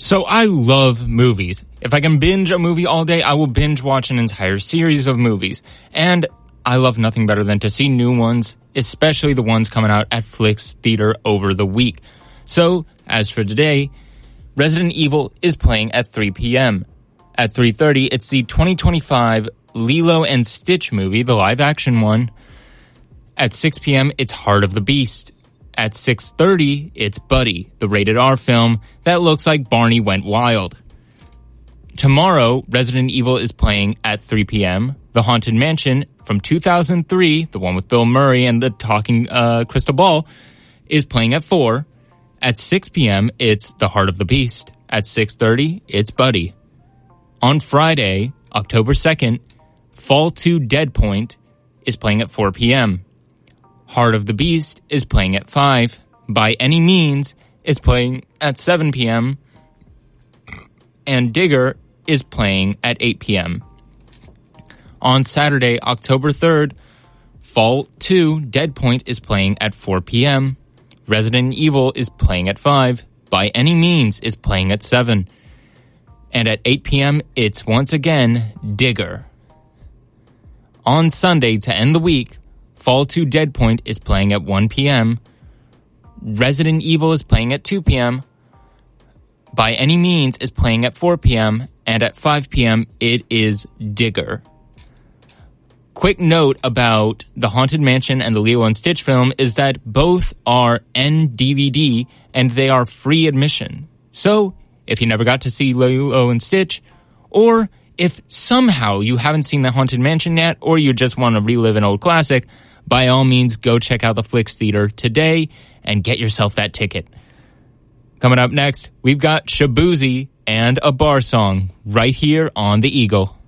So I love movies. If I can binge a movie all day, I will binge watch an entire series of movies. And I love nothing better than to see new ones, especially the ones coming out at Flix Theater over the week. So, as for today, Resident Evil is playing at 3 p.m. At 3:30, it's the 2025 Lilo and Stitch movie, the live-action one. At 6 p.m., it's Heart of the Beast. At 6:30, it's Buddy, the rated R film that looks like Barney went wild. Tomorrow, Resident Evil is playing at 3 p.m. The Haunted Mansion from 2003, the one with Bill Murray and the talking crystal ball, is playing at 4. At 6 p.m., it's The Heart of the Beast. At 6:30, it's Buddy. On Friday, October 2nd, Fall 2 Dead Point is playing at 4 p.m. Heart of the Beast is playing at 5. By Any Means is playing at 7 p.m. And Digger is playing at 8 p.m. On Saturday, October 3rd, Fall 2 Dead Point is playing at 4 p.m. Resident Evil is playing at 5. By Any Means is playing at 7. And at 8 p.m., it's once again Digger. On Sunday, to end the week, Fall 2 Dead Point is playing at 1 p.m. Resident Evil is playing at 2 p.m. By Any Means is playing at 4 p.m. And at 5 p.m., it is Digger. Quick note about The Haunted Mansion and the Lilo and Stitch film is that both are NDVD and they are free admission. So, if you never got to see Lilo and Stitch, or if somehow you haven't seen The Haunted Mansion yet, or you just want to relive an old classic, by all means, go check out the Flix Theater today and get yourself that ticket. Coming up next, we've got Shaboozey and a bar song right here on The Eagle.